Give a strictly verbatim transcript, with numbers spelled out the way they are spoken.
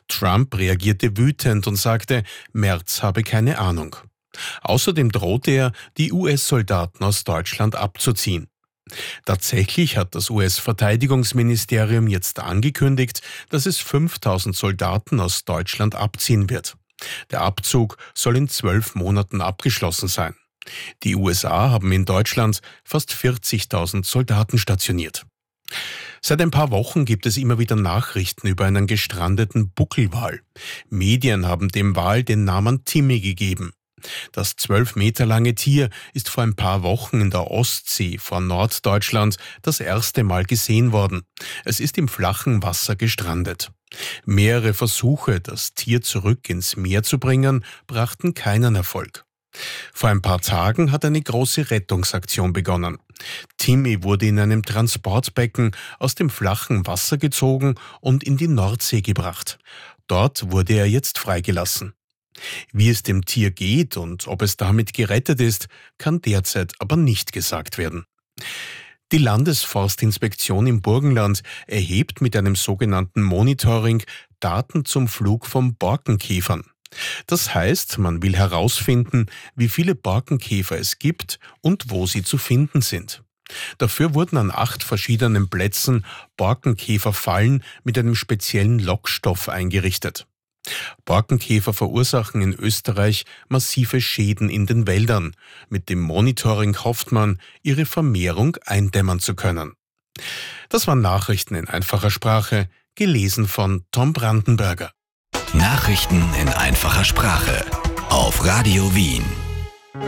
Trump reagierte wütend und sagte, Merz habe keine Ahnung. Außerdem drohte er, die U S-Soldaten aus Deutschland abzuziehen. Tatsächlich hat das U S-Verteidigungsministerium jetzt angekündigt, dass es fünftausend Soldaten aus Deutschland abziehen wird. Der Abzug soll in zwölf Monaten abgeschlossen sein. Die U S A haben in Deutschland fast vierzigtausend Soldaten stationiert. Seit ein paar Wochen gibt es immer wieder Nachrichten über einen gestrandeten Buckelwal. Medien haben dem Wal den Namen Timmy gegeben. Das zwölf Meter lange Tier ist vor ein paar Wochen in der Ostsee vor Norddeutschland das erste Mal gesehen worden. Es ist im flachen Wasser gestrandet. Mehrere Versuche, das Tier zurück ins Meer zu bringen, brachten keinen Erfolg. Vor ein paar Tagen hat eine große Rettungsaktion begonnen. Timmy wurde in einem Transportbecken aus dem flachen Wasser gezogen und in die Nordsee gebracht. Dort wurde er jetzt freigelassen. Wie es dem Tier geht und ob es damit gerettet ist, kann derzeit aber nicht gesagt werden. Die Landesforstinspektion im Burgenland erhebt mit einem sogenannten Monitoring Daten zum Flug von Borkenkäfern. Das heißt, man will herausfinden, wie viele Borkenkäfer es gibt und wo sie zu finden sind. Dafür wurden an acht verschiedenen Plätzen Borkenkäferfallen mit einem speziellen Lockstoff eingerichtet. Borkenkäfer verursachen in Österreich massive Schäden in den Wäldern. Mit dem Monitoring hofft man, ihre Vermehrung eindämmen zu können. Das waren Nachrichten in einfacher Sprache, gelesen von Tom Brandenberger. Nachrichten in einfacher Sprache auf Radio Wien.